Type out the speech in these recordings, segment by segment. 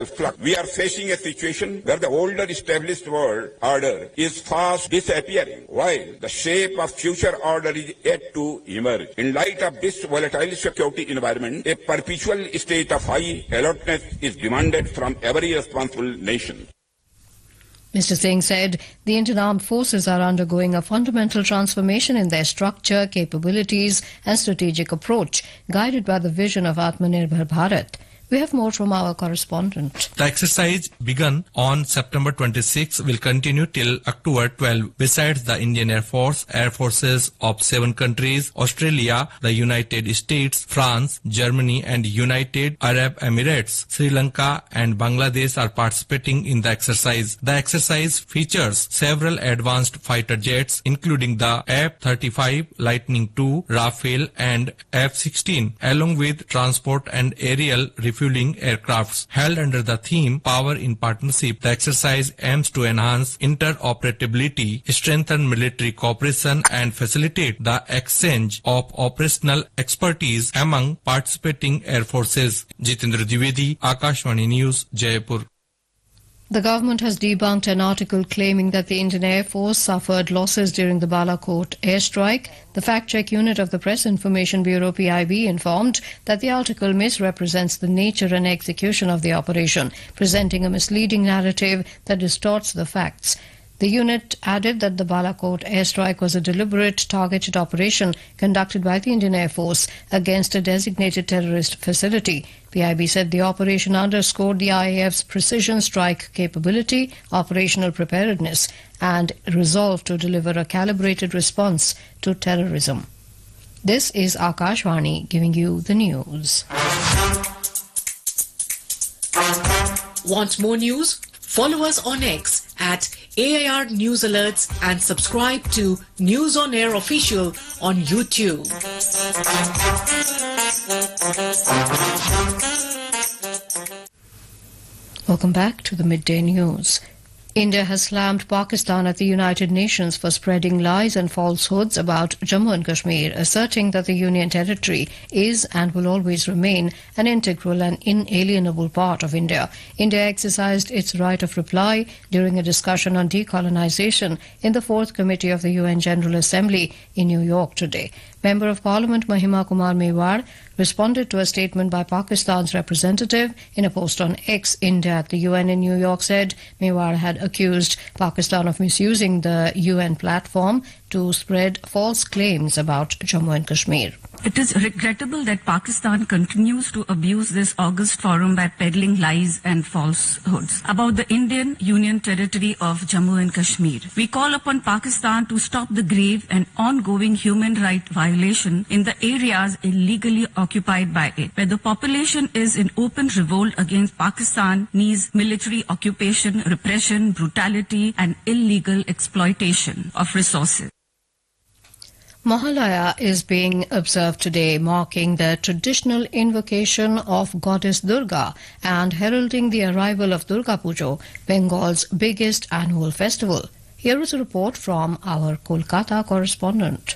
We are facing a situation where the older established world order is fast disappearing, while the shape of future order is yet to emerge. In light of this volatile security environment, a perpetual state of high alertness is demanded from every responsible nation. Mr. Singh said the Indian Armed Forces are undergoing a fundamental transformation in their structure, capabilities and strategic approach, guided by the vision of Atmanirbhar Bharat. We have more from our correspondent. The exercise begun on September 26 will continue till October 12. Besides the Indian Air Force, air forces of 7 countries, Australia, the United States, France, Germany and United Arab Emirates, Sri Lanka and Bangladesh are participating in the exercise. The exercise features several advanced fighter jets, including the F-35, Lightning II, Rafale and F-16, along with transport and aerial refueling aircrafts. Held under the theme Power in Partnership, the exercise aims to enhance interoperability, strengthen military cooperation and facilitate the exchange of operational expertise among participating air forces. Jitendra Dwivedi, Akashvani News, Jaipur. The government has debunked an article claiming that the Indian Air Force suffered losses during the Balakot airstrike. The fact-check unit of the Press Information Bureau PIB informed that the article misrepresents the nature and execution of the operation, presenting a misleading narrative that distorts the facts. The unit added that the Balakot airstrike was a deliberate, targeted operation conducted by the Indian Air Force against a designated terrorist facility. PIB said the operation underscored the IAF's precision strike capability, operational preparedness, and resolve to deliver a calibrated response to terrorism. This is Akashvani giving you the news. Want more news? Follow us on X at AIR News Alerts and subscribe to News on Air Official on YouTube. Welcome back to the Midday News. India has slammed Pakistan at the United Nations for spreading lies and falsehoods about Jammu and Kashmir, asserting that the Union territory is and will always remain an integral and inalienable part of India. India exercised its right of reply during a discussion on decolonization in the 4th Committee of the UN General Assembly in New York today. Member of Parliament Mahima Kumar Mewar responded to a statement by Pakistan's representative in a post on X. India at the UN in New York said Mewar had accused Pakistan of misusing the UN platform to spread false claims about Jammu and Kashmir. It is regrettable that Pakistan continues to abuse this august forum by peddling lies and falsehoods about the Indian Union territory of Jammu and Kashmir. We call upon Pakistan to stop the grave and ongoing human rights violation in the areas illegally occupied by it, where the population is in open revolt against Pakistan's military occupation, repression, brutality and illegal exploitation of resources. Mahalaya is being observed today, marking the traditional invocation of goddess Durga and heralding the arrival of Durga Puja, Bengal's biggest annual festival. Here is a report from our Kolkata correspondent.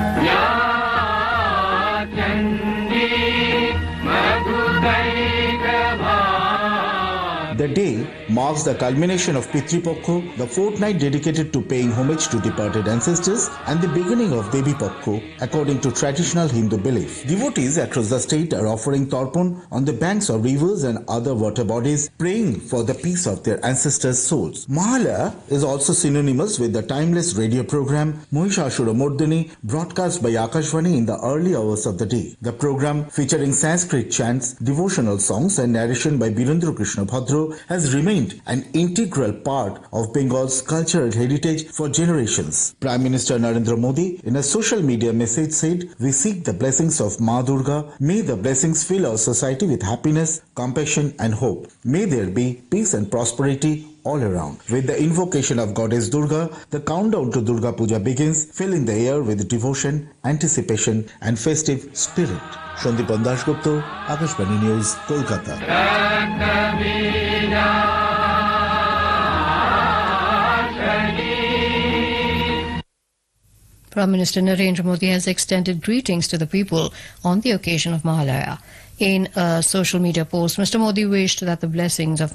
The day marks the culmination of Pitri Pokho, the fortnight dedicated to paying homage to departed ancestors, and the beginning of Devi Pokho, according to traditional Hindu belief. Devotees across the state are offering tarpon on the banks of rivers and other water bodies, praying for the peace of their ancestors' souls. Mahalaya is also synonymous with the timeless radio program Mahishasura Mordini, broadcast by Akashvani in the early hours of the day. The program, featuring Sanskrit chants, devotional songs and narration by Birendra Krishna Bhadra, has remained an integral part of Bengal's cultural heritage for generations. Prime Minister Narendra Modi, in a social media message, said, "We seek the blessings of Ma Durga. May the blessings fill our society with happiness, compassion and hope. May there be peace and prosperity all around." With the invocation of Goddess Durga, the countdown to Durga Puja begins, filling the air with devotion, anticipation and festive spirit. Shandipan Dasgupta, Akashvani News, Kolkata. Prime Minister Narendra Modi has extended greetings to the people on the occasion of Mahalaya. In a social media post, Mr. Modi wished that the blessings of